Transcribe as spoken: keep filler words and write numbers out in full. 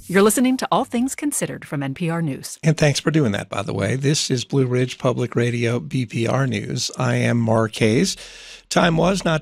You're listening to All Things Considered from N P R News. And thanks for doing that, by the way. This is Blue Ridge Public Radio B P R News. I am Mark Hayes. Time was not